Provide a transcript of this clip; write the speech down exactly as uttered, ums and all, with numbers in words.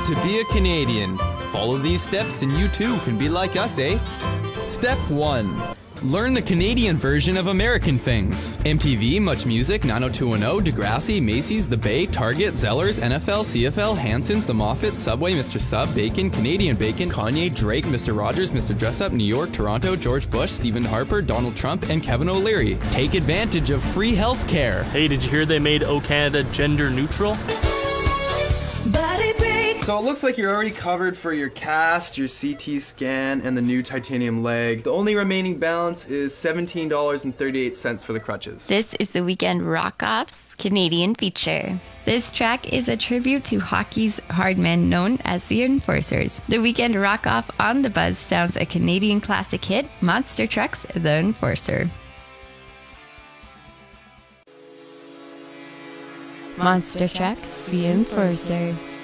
to be a Canadian. Follow these steps and you too can be like us, eh? Step one. Learn the Canadian version of American things. M T V, Much Music, nine oh two one oh, Degrassi, Macy's, The Bay, Target, Zellers, N F L, C F L, Hanson's, The Moffat, Subway, Mister Sub, Bacon, Canadian Bacon, Kanye, Drake, Mister Rogers, Mister Dressup, New York, Toronto, George Bush, Stephen Harper, Donald Trump, and Kevin O'Leary. Take advantage of free health care. Hey, did you hear they made O Canada gender neutral? So it looks like you're already covered for your cast, your C T scan, and the new titanium leg. The only remaining balance is seventeen dollars and thirty-eight cents for the crutches. This is the Weekend Rock-Off's Canadian feature. This track is a tribute to hockey's hard men known as the Enforcers. The Weekend Rock-Off on the Buzz sounds a Canadian classic hit, Monster Truck's The Enforcer. Monster Truck, The Enforcer.